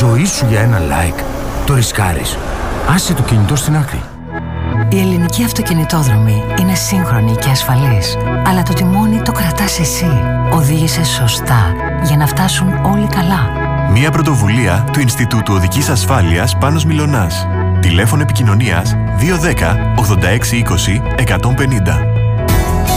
ζωή σου για ένα like, το ρισκάρεις. Άσε το κινητό στην άκρη. Η ελληνική αυτοκινητόδρομη είναι σύγχρονη και ασφαλής, αλλά το τιμόνι το κρατάς εσύ. Οδήγησε σωστά για να φτάσουν όλοι καλά. Μια πρωτοβουλία του Ινστιτούτου Οδικής Ασφάλειας Πάνος Μιλωνάς. Τηλέφωνο επικοινωνίας 210 86 20 150.